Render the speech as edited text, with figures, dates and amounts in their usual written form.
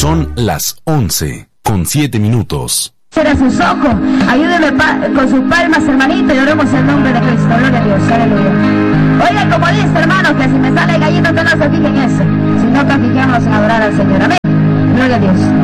Son las 11:07. Cierra sus ojos, ayúdeme con sus palmas, hermanito, y oremos en nombre de Cristo. Gloria a Dios, aleluya. Oigan, como dice, hermanos, que si me sale gallito, usted no se fije en eso, sino que fijémonos en adorar al Señor. Amén. Gloria a Dios.